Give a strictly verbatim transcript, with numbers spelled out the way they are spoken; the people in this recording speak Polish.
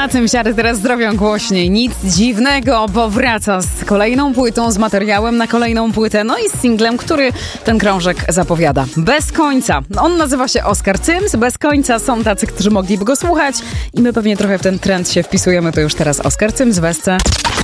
Cymsiary teraz zrobią głośniej. Nic dziwnego, bo wraca z kolejną płytą, z materiałem na kolejną płytę, no i z singlem, który ten krążek zapowiada. Bez końca. On nazywa się Oskar Cyms. Bez końca są tacy, którzy mogliby go słuchać i my pewnie trochę w ten trend się wpisujemy. To już teraz Oskar Cyms w Esce.